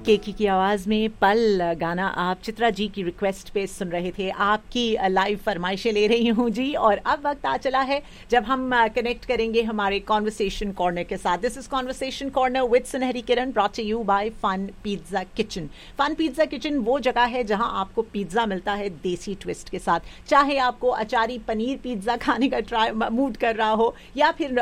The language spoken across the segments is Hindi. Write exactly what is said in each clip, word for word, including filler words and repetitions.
केकी की आवाज में पल गाना आप चित्रा जी की रिक्वेस्ट पे सुन रहे थे। आपकी लाइव फरमाइशें ले रही हूँ जी, और अब वक्त आ चला है जब हम कनेक्ट करेंगे हमारे कॉन्वर्सेशन कॉर्नर के साथ। This is conversation corner with सुनहरी किरण, brought to you bye fun pizza kitchen. Fun pizza kitchen वो जगह है जहां आपको पिज्जा मिलता है देसी ट्विस्ट के साथ। चाहे आपको अचारी पनीर पिज्जा खाने का ट्राई मूड कर रहा हो, या फिर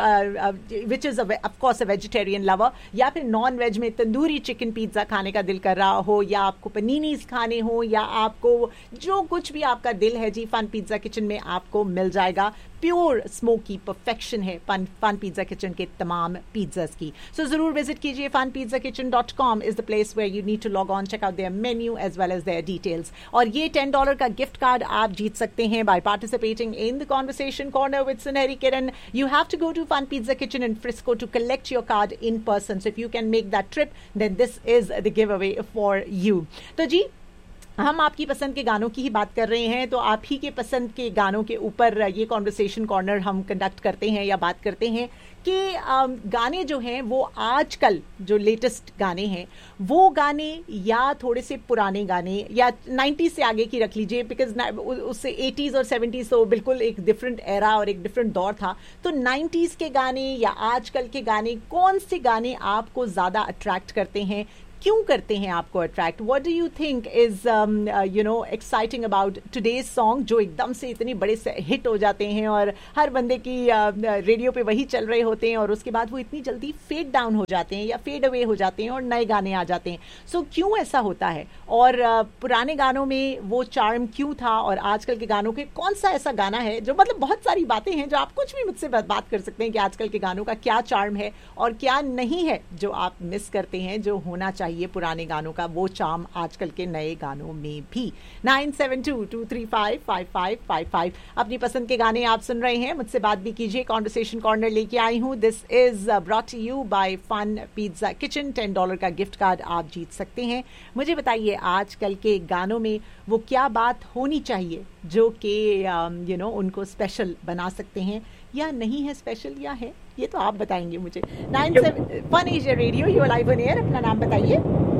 which is of course a vegetarian lover, या फिर नॉन वेज में तंदूरी चिकन पिज्जा खाने का दिल कर रहा हो, या आपको पनीनीज खाने हो, या आपको जो कुछ भी आपका दिल है जी, फन पिज्जा किचन में आपको मिल जाएगा। प्योर स्मोकी परफेक्शन है फन फन पिज्जा किचन के तमाम पिज्जास की। सो so, जरूर विजिट कीजिए fun pizza kitchen dot com is the place where you need to log on, check out there menu as well as there details. और ये टेन डॉलर का गिफ्ट कार्ड आप जीत सकते हैं by participating in the conversation corner with सुनहरी किरण। You have to go to fun pizza kitchen in Frisco to collect your card in person. So if you can make that trip then this is the give away for you. तो जी, हम आपकी पसंद के गानों की ही बात कर रहे हैं, तो आप ही के पसंद के गानों के ऊपर ये कॉन्वर्सेशन कॉर्नर हम कंडक्ट करते हैं या बात करते हैं कि गाने जो हैं वो आजकल जो लेटेस्ट गाने हैं वो गाने या थोड़े से पुराने गाने या नाइन्टीज से आगे की रख लीजिए, बिकॉज उससे एटीज़ और सेवेंटीज़ तो बिल्कुल एक डिफरेंट एरा और एक डिफरेंट दौर था। तो नाइन्टीज़ के गाने या आजकल के गाने, कौन से गाने आपको ज़्यादा अट्रैक्ट करते हैं, क्यों करते हैं आपको attract? What do you think is you know exciting about today's song जो एकदम से इतने बड़े से हिट हो जाते हैं और हर बंदे की रेडियो uh, पे वही चल रहे होते हैं, और उसके बाद वो इतनी जल्दी फेड डाउन हो जाते हैं या फेड अवे हो जाते हैं और नए गाने आ जाते हैं। सो so, क्यों ऐसा होता है? और uh, पुराने गानों में वो चार्म क्यों था, और आजकल के गानों के कौन सा ऐसा गाना है जो, मतलब बहुत सारी बातें हैं जो आप कुछ भी मुझसे बात कर सकते हैं कि आजकल के गानों का क्या चार्म है और क्या नहीं है जो आप मिस करते हैं, जो होना चाहिए ये पुराने गानों का वो चार्म आजकल के नए गानों में भी। Nine seven to to three five five five five five अपनी पसंद के गाने आप सुन रहे हैं, मुझसे बात भी कीजिए। कॉन्वर्सेशन कॉर्नर लेके आई हूँ। This is brought to you bye fun pizza kitchen. Ten dollar का गिफ्ट कार्ड आप जीत सकते हैं। मुझे बताइए आजकल के गानों में वो क्या बात होनी चाहिए जो कि यू नो उनको स्पेशल बना सकते हैं, या नहीं है स्पेशल, या है, ये तो आप बताएंगे मुझे। Nine seven fun Asia radio, you are live on air. अपना नाम बताइए।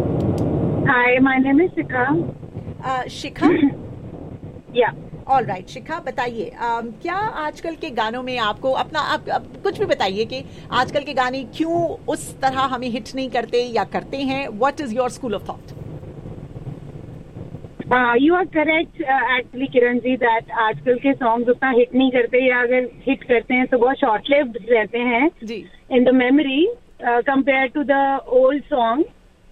हाय, माय नेम इज शिखा। शिखा, या ऑल राइट। शिखा, बताइए uh, क्या आजकल के गानों में आपको अपना आप, आप कुछ भी बताइए कि आजकल के गाने क्यों उस तरह हमें हिट नहीं करते या करते हैं। What is your school of thought? You are correct actually Kiran ji, that आजकल के सॉन्ग्स उतना हिट नहीं करते, या अगर हिट करते हैं तो बहुत शॉर्ट लिव्ड रहते हैं in the memory compare to the old song.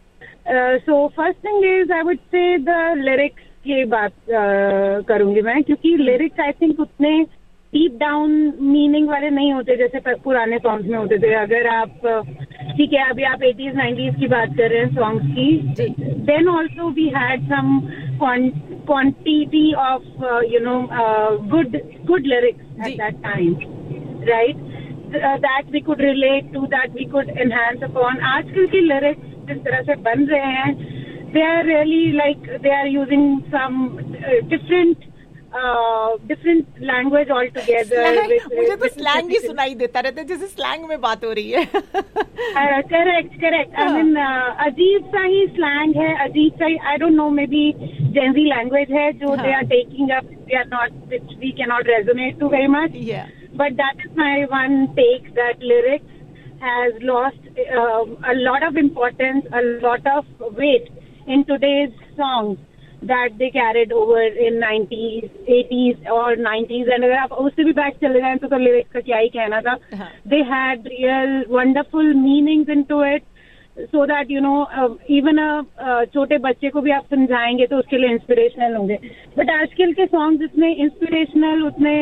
So first thing is I would say the lyrics की बात uh, करूंगी मैं, क्योंकि लिरिक्स आई थिंक उतने डीप डाउन मीनिंग वाले नहीं होते जैसे पुराने सॉन्ग्स में होते थे। अगर आप ठीक है, अभी आप एटीज़ नाइन्टीज़ की बात कर रहे हैं सॉन्ग्स की, then also we had some quantity of you know good good lyrics at that time, right, that we could relate to, that we could enhance upon. आजकल की लिरिक्स जिस तरह से बन रहे हैं, they are really like they are using some different different language all together. मुझे तो स्लैंग ही सुनाई देता रहता है, जैसे स्लैंग में बात हो रही है। करेक्ट करेक्ट आई मीन अजीब सा ही स्लैंग है, अजीब सा ही, I don't know, may be Gen Z language है जो they are taking up, they are not, which we can not resonate to very much, but that is my one take, that lyrics has lost a lot of importance, a lot of weight in today's songs that they carried over in nineties, eighties or nineties. And अगर आप उससे भी बैक चले जाएं तो तो लिरिक्स का क्या ही कहना था। They had real wonderful meanings into it, so that you know uh, even a uh, छोटे बच्चे को भी आप समझाएंगे तो उसके लिए इंस्पिरेशनल होंगे। बट आजकल के सॉन्ग्स इतने इंस्पिरेशनल, उतने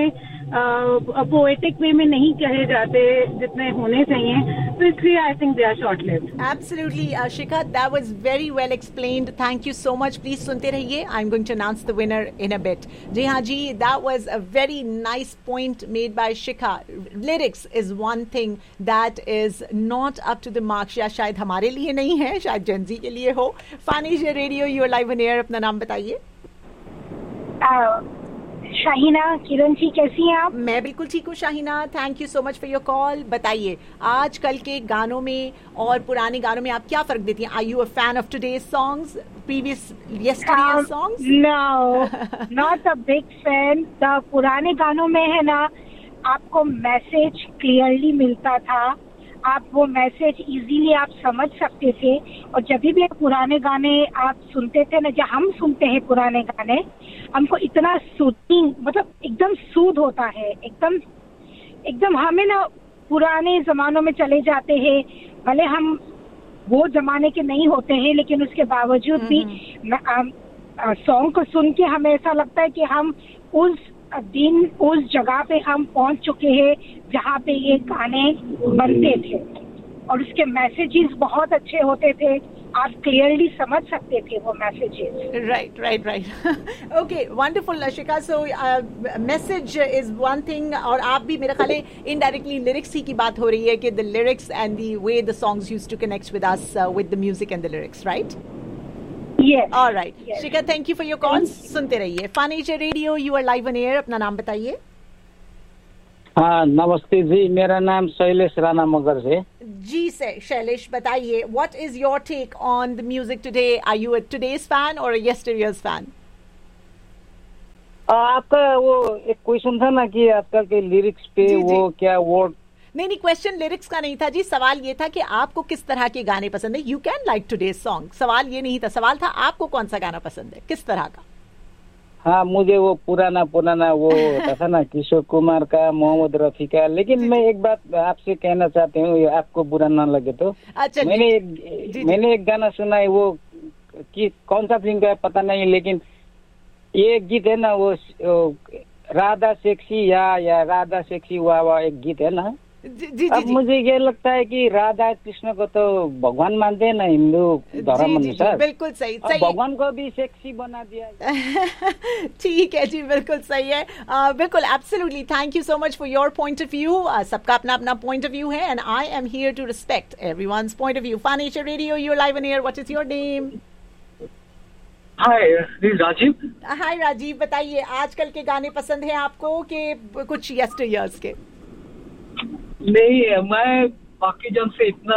पोएटिक वे में नहीं कहे जाते जितने होने चाहिए, तो इसलिए I think they are short lived. Absolutely Shikha, that was very well explained, thank you so much. Please सुनते रहिए, I am going to announce the winner in a bit. जी हाँ जी, that was a very nice point made by Shikha. Lyrics is one thing that is not up to the marks, या शायद हमारे लिए नहीं है, शायद जेनजी के लिए हो। Fun Asia radio, you are live on air. अपना नाम बताइए। शाहीना, किरण जी कैसी हैं आप? मैं बिल्कुल ठीक हूँ Shaheena, thank you so much for your call. बताइए आजकल के गानों में और पुराने गानों में आप क्या फर्क देती हैं? Are you a fan of today's songs, previous yesterday songs? No, not a big fan. The पुराने गानों में है ना, आपको मैसेज क्लियरली मिलता था, आप वो मैसेज इजीली आप समझ सकते थे। और जब भी पुराने गाने आप सुनते थे ना, जब हम सुनते हैं पुराने गाने, हमको इतना सूदिंग, मतलब एकदम सूद होता है, एकदम एकदम हमें ना पुराने जमानों में चले जाते हैं। भले हम वो जमाने के नहीं होते हैं, लेकिन उसके बावजूद भी सॉन्ग को सुन के हमें ऐसा लगता है कि हम उस दिन उस जगह पे हम पहुंच चुके हैं जहाँ पे ये गाने बनते थे, और उसके मैसेजेस बहुत अच्छे होते थे, आप क्लियरली समझ सकते थे वो messages. Right right right okay, wonderful Ashika. So message is one thing, और आप भी मेरे ख्याल है इनडायरेक्टली लिरिक्स ही की बात हो रही है कि the lyrics and the way the songs used to connect with us with the music and the lyrics, right? Yes. All right. Yes. Shikha, thank you for your call. सुनते रहिए fun Asia radio, you are live on air. अपना नाम बताइए। हाँ नमस्ते जी, मेरा नाम शैलेश राणा मगर से। जी से शैलेश, बताइए what is your take on the music today? Are you a today's fan और यस्टरडेज फैन? आपका वो एक क्वेश्चन था ना कि आजकल के लिरिक्स पे जी, वो जी. क्या वर्ड? नहीं नहीं, क्वेश्चन लिरिक्स का नहीं था जी, सवाल ये था कि आपको किस तरह के गाने पसंद है। You can like today's song, सवाल ये नहीं था। सवाल था आपको कौन सा गाना पसंद है, किस तरह का? हाँ, मुझे वो पुराना पुराना वो होता था ना, किशोर कुमार का, मोहम्मद रफी का। लेकिन मैं एक बात आपसे कहना चाहती हूँ, आपको बुरा ना लगे तो। अच्छा, मैंने एक जी, मैंने एक गाना सुना है, वो कि कौन सा फिल्म का है पता नहीं, लेकिन ये गीत है ना, वो राधा सेक्सी या या राधा सेक्सी हुआ हुआ एक गीत है ना। जी, जी, अब जी, मुझे ये लगता है कि राधा कृष्ण को तो भगवान मानते हैं ना हिंदू धर्म अनुसार। बिल्कुल सही, सही। भगवान को भी सेक्सी बना दिया। ठीक है जी, बिल्कुल सही है। uh, बिल्कुल, absolutely, thank you so much for your point of view. सबका अपना अपना पॉइंट ऑफ व्यू है, and I am here to respect everyone's point of view. Fun Asia radio, you are live on air. What is your name? Hi, this is Rajiv. हाय राजीव, बताइए आजकल के गाने पसंद हैं आपको कि कुछ यस्टर ईयर्स के? नहीं, मैं बाकी जन से इतना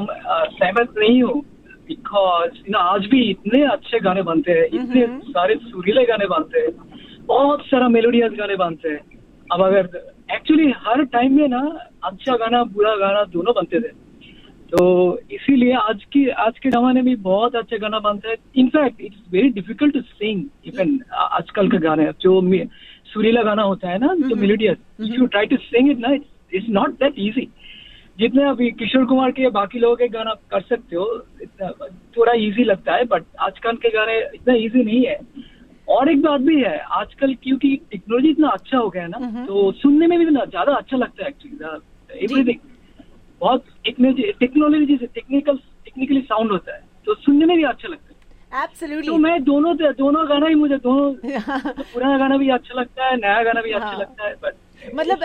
सहमत नहीं हूँ, बिकॉज यू नो आज भी इतने अच्छे गाने बनते हैं, इतने सारे सुरीले गाने बनते हैं, बहुत सारा मेलोडियस गाने बनते हैं। अब अगर एक्चुअली हर टाइम में ना अच्छा गाना बुरा गाना दोनों बनते थे, तो इसीलिए आज की आज के जमाने में बहुत अच्छे गाना बनते हैं। In fact it's very difficult to sing even आजकल के गाने, जो सुरीला गाना होता है ना, जो melodious, if you try to sing it ना, इट्स नॉट दैट इजी। जितने अभी किशोर कुमार के बाकी लोगों के गाना कर सकते हो, थोड़ा इजी लगता है, बट आजकल के गाने इतना इजी नहीं है। और एक बात भी है, आजकल क्योंकि टेक्नोलॉजी इतना अच्छा हो गया है ना, तो सुनने में भी ज्यादा अच्छा लगता है एक्चुअली। एवरीथिंग बहुत टेक्नोलॉजी से टेक्निकल टेक्निकली साउंड होता है, तो सुनने में भी अच्छा लगता है। Absolutely. तो मैं दोनों दोनों गाना ही मुझे दोनों पुराना गाना भी अच्छा लगता है, नया गाना भी अच्छा हाँ. लगता है, बट मतलब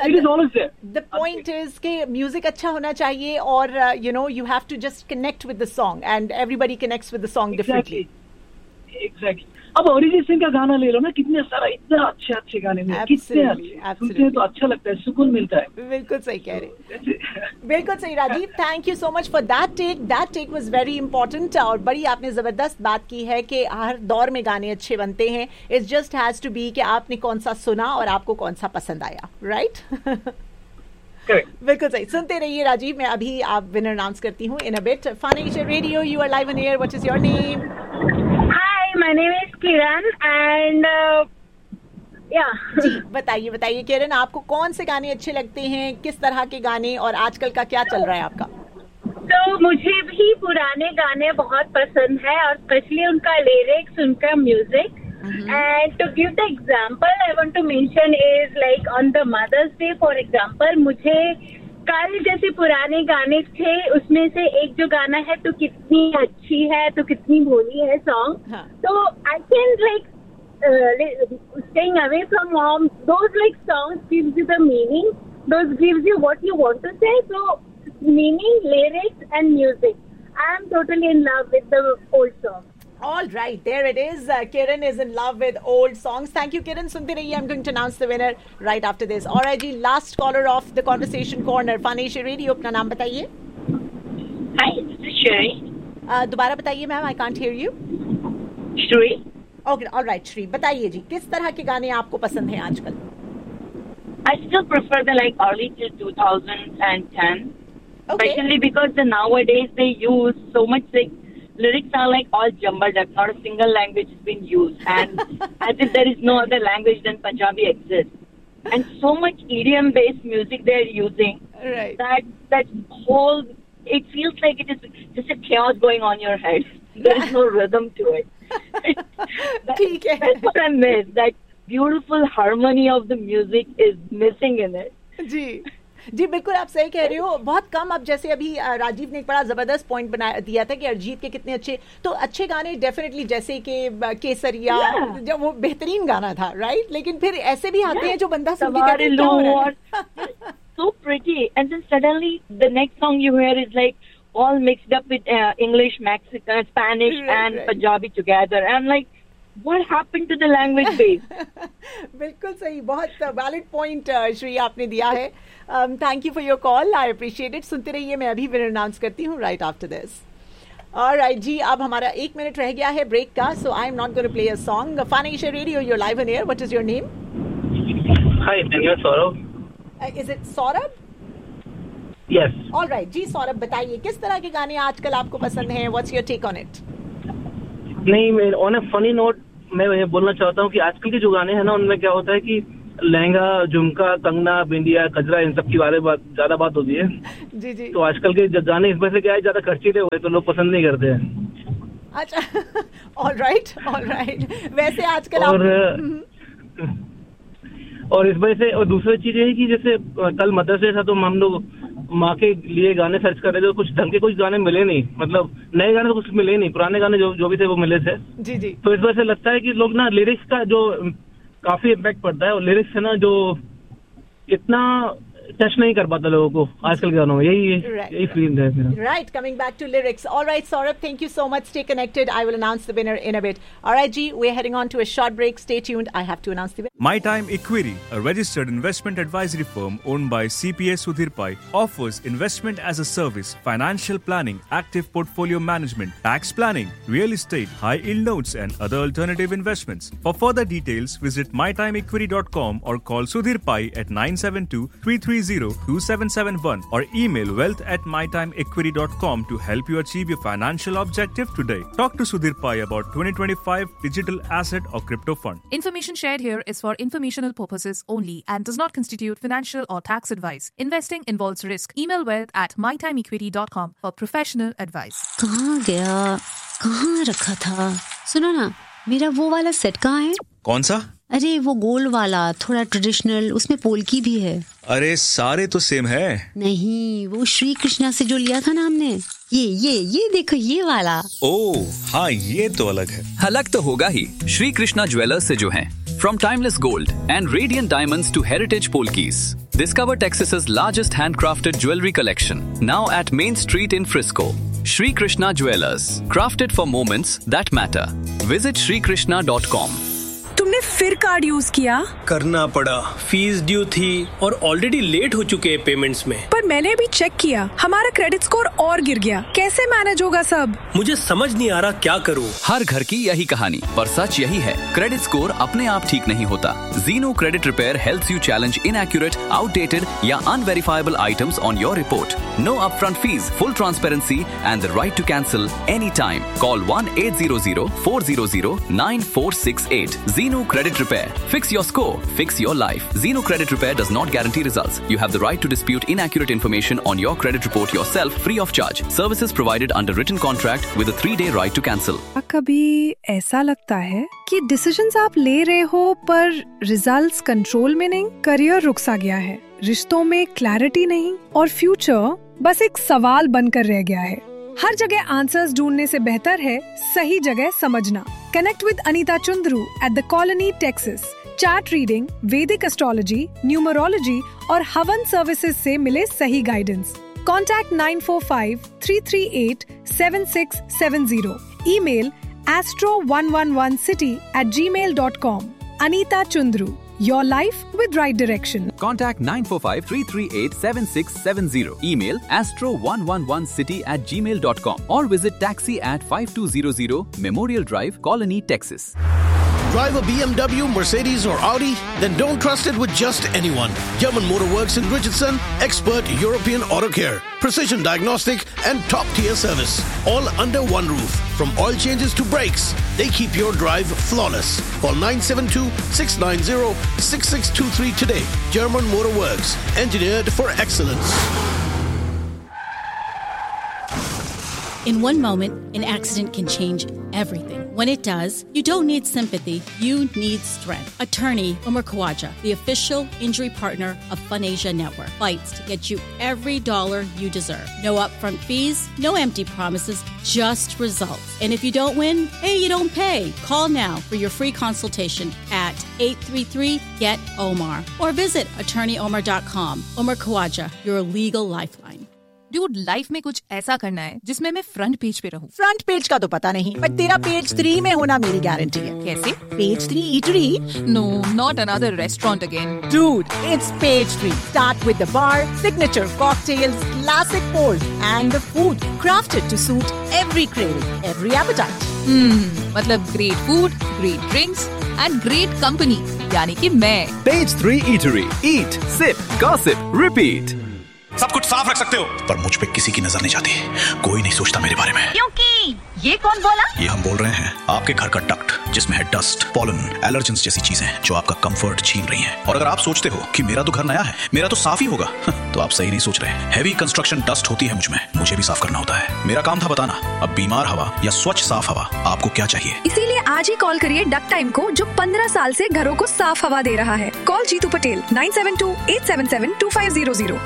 द पॉइंट इज कि म्यूजिक अच्छा होना चाहिए, और you know you have to just connect with the song, and everybody connects with the song differently. Exactly. अब अरिजीत सिंह का गाना ले लो ना, कितने सारा इतना अच्छे अच्छे गाने में, कितने अच्छे सुनते हैं तो अच्छा लगता है, सुकून मिलता है। बिल्कुल सही कह रहे, बिल्कुल सही Rajiv, thank you so much for that take. That take was very important, और बड़ी आपने जबरदस्त बात की है कि हर दौर में गाने अच्छे बनते हैं। It's just has to be कि आपने कौन सा सुना और आपको कौन सा पसंद आया, राइट? बिल्कुल सही। सुनते रहिए राजीव, मैं अभी आप विनर अनाउंस करती हूँ इन a bit. Fun Asia radio, you are live on air. What is your name? My name is Kiran and uh, yeah. जी बताइए बताइए किरण, आपको कौन से गाने अच्छे लगते हैं, किस तरह के गाने, और आजकल का क्या चल रहा है आपका? तो मुझे भी पुराने गाने बहुत पसंद है, और स्पेशली उनका लिरिक्स, उनका music. And to give the example I want to mention is like on the mother's day for example, मुझे कल जैसे पुराने गाने थे उसमें से एक जो गाना है, तो कितनी अच्छी है तो कितनी भोली है सॉन्ग, तो I can like staying away from mom, those like songs gives you the meaning, those gives you what you want to से, सो meaning, lyrics and music, I am totally in love with the old song. All right, there it is. Uh, Kiran is in love with old songs. Thank you, Kiran. Sunte rahiye. I'm going to announce the winner right after this. All right, ji, last caller of the conversation corner. Fun Asia Radio. अपना नाम बताइए. Hi, this is Shri. Uh, दोबारा बताइए, ma'am. I can't hear you. Shri. Okay, all right, Shri. बताइए जी, किस तरह के गाने आपको पसंद हैं आजकल? I still prefer the like early till two thousand ten, okay. Especially because the nowadays they use so much like. Lyrics are like all jumbled up. Not a single language has been used, and as if there is no other language than Punjabi exists. And so much idiom-based music they are using. Right. That that whole it feels like it is just a chaos going on your head. There is no rhythm to it. that, that's what I miss. That beautiful harmony of the music is missing in it. जी जी बिल्कुल आप सही कह रहे हो. बहुत कम. अब जैसे अभी राजीव ने एक बड़ा जबरदस्त पॉइंट बना दिया था कि अरिजीत के कितने अच्छे तो अच्छे गाने डेफिनेटली जैसे कि केसरिया yeah. जब वो बेहतरीन गाना था राइट. लेकिन फिर ऐसे भी आते yeah. हैं जो बंदा सुन के कहता है क्या हो रहा है. So pretty and then suddenly the next song you hear is like all mixed up with uh, English, Mexican, Spanish right, and right. Punjabi together. And I'm like What happened to the language base? बिल्कुल सही. बहुत वैलिड पॉइंट श्री आपने दिया है. Thank you for your call. I appreciate it. सुनते रहिए. मैं अभी विनर अनाउंस करती हूँ राइट आफ्टर दिस. ऑलराइट जी, अब हमारा एक मिनट रह गया है ब्रेक का. सो I am not going to play a song. Fun Asia radio, you're live on air. What is your name? Hi, my name is Saurabh. Uh, is it Saurabh? Yes. Alright जी, सौरभ बताइए किस तरह के गाने आजकल आपको पसंद हैं. What's your take on it? नहीं, मैं ऑन ए फनी नोट मैं ये बोलना चाहता हूँ कि आजकल के जो गाने हैं ना उनमें क्या होता है कि लहंगा, झुमका, कंगना, बिंदिया, गजरा इन सब की बारे में ज्यादा बात होती है. जी जी. तो आजकल के गाने इसमें से क्या है ज्यादा खर्चीले हुए तो लोग पसंद नहीं करते हैं. अच्छा. Alright alright. वैसे आजकल और और इस वजह से और दूसरी चीज ये है कि जैसे कल मदर्स डे था तो हम लोग माँ के लिए गाने सर्च कर रहे थे. कुछ ढंग के कुछ गाने मिले नहीं. मतलब नए गाने तो कुछ मिले नहीं, पुराने गाने जो जो भी थे वो मिले थे. जी जी. तो इस वजह से लगता है कि लोग ना लिरिक्स का जो काफी इम्पैक्ट पड़ता है और लिरिक्स है ना जो इतना टच नहीं कर पाता लोगों को आजकल के गानों में. यही यही फील है मेरा. Right. Coming back to lyrics. Alright Saurabh, thank you so much. Stay connected. I will announce the winner in a bit. Alright ji, we are heading on to a short break. Stay tuned. I have to announce the winner. My Time Equity, a registered investment advisory firm owned by C P A Sudhir Pai, offers investment as a service, financial planning, active portfolio management, tax planning, real estate, high-yield notes and other alternative investments. For further details, visit my time equity dot com or call Sudhir Pai at nine seven two, three three zero, two seven seven one or email wealth at my time equity dot com to help you achieve your financial objective today. Talk to Sudhir Pai about twenty twenty-five digital asset or crypto fund. Information shared here is for informational purposes only and does not constitute financial or tax advice. Investing involves risk. Email wealth at my time equity dot com for professional advice. कहाँ गया? कहाँ रखा था? सुनो ना, मेरा वो वाला सेट कहाँ है? कौन सा? अरे वो गोल्ड वाला, थोड़ा ट्रेडिशनल, उसमें पोल्की भी है. अरे सारे तो सेम है. नहीं, वो श्री कृष्णा से जो लिया था ना हमने, ये ये ये देखो ये वाला. ओह हाँ, ये तो अलग है. अलग तो होगा ही. श्री कृष्णा ज्वेलर्स से जो हैं. From timeless gold and radiant diamonds to heritage polkis, discover Texas's largest handcrafted jewelry collection. Now at Main Street in Frisco. Shri Krishna Jewelers, crafted for moments that matter. Visit shri krishna dot com. तुमने फिर कार्ड यूज किया? करना पड़ा. फीस ड्यू थी और ऑलरेडी लेट हो चुके हैं पेमेंट्स में. पर मैंने अभी चेक किया, हमारा क्रेडिट स्कोर और गिर गया. कैसे मैनेज होगा सब? मुझे समझ नहीं आ रहा क्या करूं. हर घर की यही कहानी, पर सच यही है, क्रेडिट स्कोर अपने आप ठीक नहीं होता. Zeno Credit Repair helps you challenge inaccurate, outdated या unverifiable items on your report. No upfront fees, full transparency and the right to cancel anytime. Call one eight hundred, four hundred, nine four six eight. Zeno Credit Repair. Fix your score. Fix your life. Zeno Credit Repair does not guarantee results. You have the right to dispute inaccurate information on your credit report yourself free of charge. Services provided under written contract with a three-day right to cancel. कभी ऐसा लगता है कि डिसीजंस आप ले रहे हो पर रिजल्ट्स कंट्रोल में नहीं, करियर रुक सा गया है, रिश्तों में क्लैरिटी नहीं और फ्यूचर बस एक सवाल बनकर रह गया है. हर जगह आंसर्स ढूंढने से बेहतर है सही जगह समझना. Connect with Anita Chundru at the colony Texas. Chart reading, वैदिक एस्ट्रोलॉजी, न्यूमरोलॉजी और हवन सर्विसेज से मिले सही guidance. Contact nine four five, three three eight, seven six seven zero. Email astro one one one city at gmail dot com. Anita Chundru. Your life with right direction. Contact nine four five, three three eight, seven six seven zero. Email astro one one one city at gmail dot com or visit taxi at five two zero zero Memorial Drive, Colony, Texas. Drive a B M W, Mercedes or Audi? Then don't trust it with just anyone. German Motor Works in Richardson, expert European auto care, precision diagnostic and top-tier service. All under one roof. From oil changes to brakes, they keep your drive flawless. Call nine seven two, six nine zero, six six two three today. German Motor Works, engineered for excellence. In one moment, an accident can change everything. When it does, you don't need sympathy, you need strength. Attorney Umar Khawaja, the official injury partner of FunAsia Network, fights to get you every dollar you deserve. No upfront fees, no empty promises, just results. And if you don't win, hey, you don't pay. Call now for your free consultation at eight three three, G E T, O M A R or visit attorney omar dot com. Umar Khawaja, your legal lifeline. Dude, life में कुछ ऐसा करना है जिसमें मैं फ्रंट पेज पे रहूं। फ्रंट पेज का तो पता नहीं, बट तेरा पेज थ्री में होना मेरी गारंटी है। कैसे? Page three eatery? No, not another restaurant again. Dude, it's page three. Start with the bar, signature cocktails, classic pours, and the food crafted to suit every craving, every appetite. Hmm, मतलब great food, great drinks, and great company. यानी कि मैं। Page three Eatery. Eat, sip, gossip, repeat. सब कुछ साफ रख सकते हो, पर मुझ पे किसी की नजर नहीं जाती। कोई नहीं सोचता मेरे बारे में। क्योंकि ये कौन बोला? ये हम बोल रहे हैं आपके घर का डक्ट, जिसमें है डस्ट, पॉलन, एलर्जेंस जैसी चीजें जो आपका कंफर्ट छीन रही हैं। और अगर आप सोचते हो कि मेरा तो घर नया है, मेरा तो साफ ही होगा, तो आप सही नहीं सोच रहे। हैवी कंस्ट्रक्शन डस्ट होती है मुझ में, मुझे भी साफ करना होता है। मेरा काम था बताना, अब बीमार हवा या स्वच्छ साफ हवा आपको क्या चाहिए। इसीलिए आज ही कॉल करिए डक्ट टाइम को, जो पंद्रह साल से घरों को साफ हवा दे रहा है। Call Jitu Patel nine seven to, eight seven seven, to five zero zero.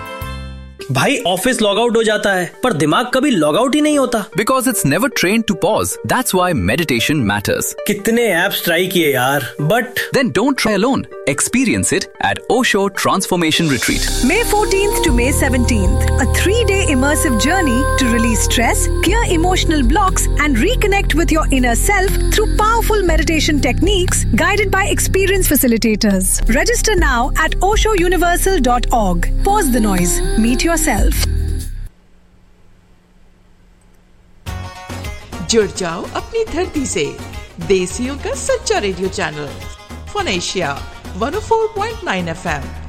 भाई ऑफिस लॉग आउट हो जाता है पर दिमाग कभी लॉग आउट ही नहीं होता। Because it's never trained to pause. That's why meditation matters. कितने ऐप्स ट्राई किए यार, but then don't try alone. Experience it at Osho Transformation Retreat. May fourteenth to May seventeenth, a three-day immersive journey to release stress, clear emotional blocks, and reconnect with your inner self through powerful meditation techniques guided by experienced facilitators. Register now at osho universal dot org. Pause the noise. Meet yourself. जुड़ जाओ अपनी धरती से, देसियों का सच्चा radio channel FunAsia one oh four point nine F M।